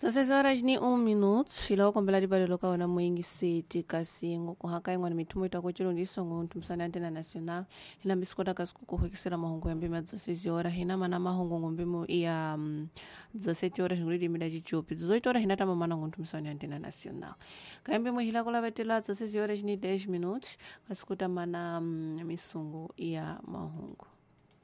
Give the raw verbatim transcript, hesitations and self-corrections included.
dezesseis horas ni um minuto ila kombela dibalelo kaona mwingi seti kasingo kuhaka ingwa ni mitumo itakuchilo ndisongo ntumsani antena nacional ina bisikota kasikukuhekisera mahongo ya mbima dezesseis horas hina mana mahongo ngombimo iya um, dezessete horas ngulidi mida chichupi dezoito horas hina tama mana ntumsani antena nacional kayambimo hila kola betela dezesseis horas ni dez minutos kasikuta mana um, misungo iya mahongo